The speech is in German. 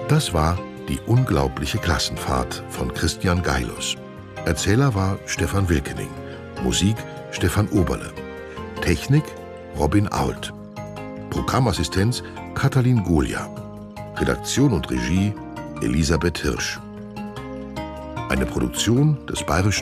Das war Die unglaubliche Klassenfahrt von Christian Geilus. Erzähler war Stefan Wilkening. Musik Stefan Oberle. Technik Robin Ault. Programmassistenz Katalin Golia. Redaktion und Regie Elisabeth Hirsch. Eine Produktion des Bayerischen